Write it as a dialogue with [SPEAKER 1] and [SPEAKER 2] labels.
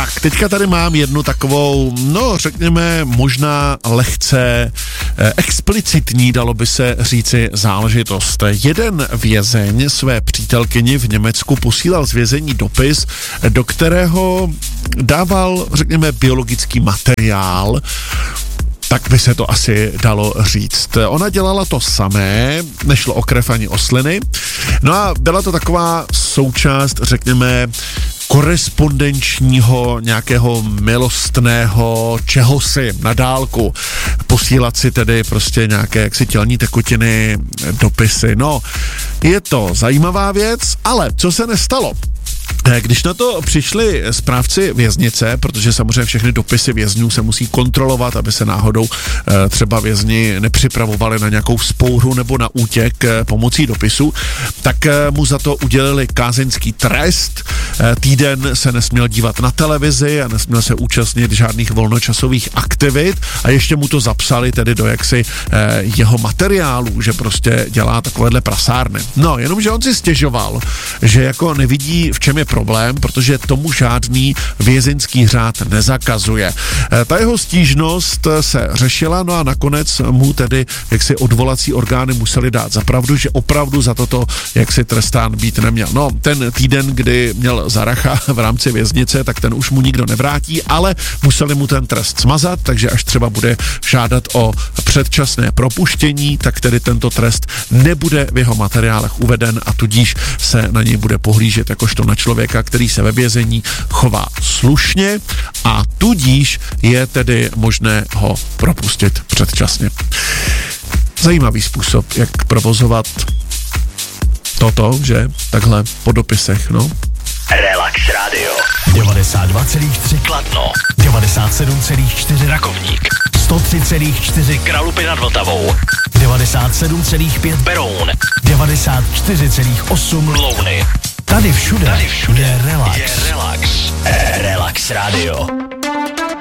[SPEAKER 1] Tak, teďka tady mám jednu takovou, no řekněme, možná lehce explicitní, dalo by se říci, záležitost. Jeden vězeň své přítelkyni v Německu posílal z vězení dopis, do kterého dával, řekněme, biologický materiál, tak by se to asi dalo říct. Ona dělala to samé, nešlo o krev ani o sliny, no a byla to taková součást, řekněme, korespondenčního nějakého milostného čehosi na dálku. Posílat si tedy prostě nějaké jaksi tělní tekutiny, dopisy. No, je to zajímavá věc, ale co se nestalo? Když na to přišli správci věznice, protože samozřejmě všechny dopisy vězňů se musí kontrolovat, aby se náhodou třeba vězni nepřipravovali na nějakou vzpouru nebo na útěk pomocí dopisu, tak mu za to udělili kázeňský trest. Týden se nesměl dívat na televizi a nesměl se účastnit žádných volnočasových aktivit a ještě mu to zapsali tedy do jaksi jeho materiálu, že prostě dělá takovéhle prasárny. No, jenomže on si stěžoval, že jako nevidí, v čem je problém, protože tomu žádný vězeňský řád nezakazuje. Ta jeho stížnost se řešila, no a nakonec mu tedy jaksi odvolací orgány museli dát za pravdu, že opravdu za toto jaksi trestán být neměl. No, ten týden, kdy měl Zaracha v rámci věznice, tak ten už mu nikdo nevrátí, ale museli mu ten trest smazat, takže až třeba bude žádat o předčasné propuštění, tak tedy tento trest nebude v jeho materiálech uveden a tudíž se na něj bude pohlížet jakožto na člověka, který se ve vězení chová slušně a tudíž je tedy možné ho propustit předčasně. Zajímavý způsob, jak provozovat toto, že takhle po dopisech, no.
[SPEAKER 2] Relax Radio 92,3 Kladno, 97,4 Rakovník, 103,4 Kralupy nad Vltavou, 97,5 Beroun, 94,8 Louny. Tady všude je relax. Relax Radio.